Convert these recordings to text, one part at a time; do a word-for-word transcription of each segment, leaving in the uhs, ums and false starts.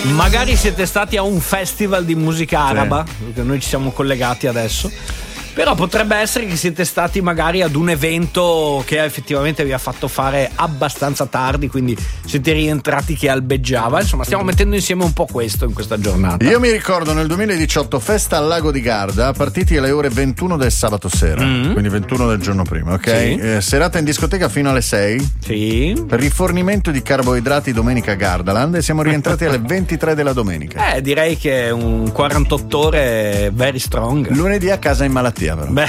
Magari siete stati a un festival di musica araba, sì, perché noi ci siamo collegati adesso. Però potrebbe essere che siete stati magari ad un evento che effettivamente vi ha fatto fare abbastanza tardi, quindi siete rientrati che albeggiava. Insomma, stiamo mettendo insieme un po' questo in questa giornata. Io mi ricordo nel duemiladiciotto festa al Lago di Garda, partiti alle ore ventuno del sabato sera, mm-hmm. quindi ventuno del giorno prima, ok? Sì. Eh, serata in discoteca fino alle sei. Sì. Rifornimento di carboidrati domenica a Gardaland e siamo rientrati alle ventitré della domenica. Eh, direi che è un quarantotto ore very strong. Lunedì a casa in malattia. Però. Beh,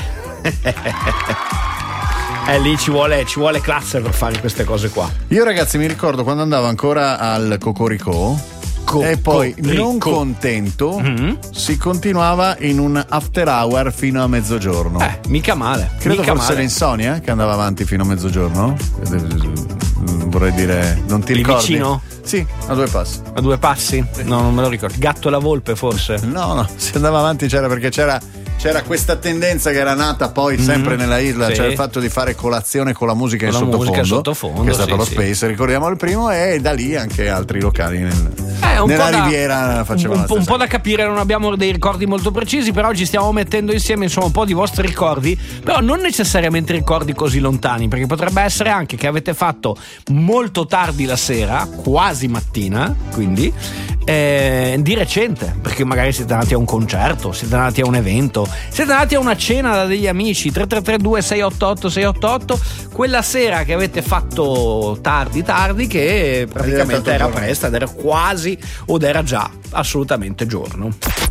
eh, lì ci vuole, ci vuole classe per fare queste cose qua. Io, ragazzi, mi ricordo quando andavo ancora al Cocorico Co- e poi co- non co- contento mm-hmm. si continuava in un after hour fino a mezzogiorno. Eh, mica male. Credo mica fosse male. l'insonnia che andava avanti fino a mezzogiorno. Vorrei dire, non ti Lì ricordi? Vicino? Sì, a due passi. A due passi? No, non me lo ricordo. Gatto e la volpe, forse? No, no, si andava avanti, c'era perché c'era c'era questa tendenza che era nata poi sempre mm, nella isla, sì. cioè il fatto di fare colazione con la musica, con in, la sottofondo, musica sottofondo, che è stato sì, lo Space, sì. ricordiamo il primo, e da lì anche altri locali nel, eh, un nella po da, riviera facevano un, la un po' da capire, non abbiamo dei ricordi molto precisi, però ci stiamo mettendo insieme insomma un po' di vostri ricordi, però non necessariamente ricordi così lontani, perché potrebbe essere anche che avete fatto molto tardi la sera, quasi mattina, quindi eh, di recente, perché magari siete andati a un concerto, siete andati a un evento, siete andati a una cena da degli amici. Tre tre tre due sei otto otto sei otto otto, quella sera che avete fatto tardi tardi che praticamente era presta ed era quasi o era già assolutamente giorno.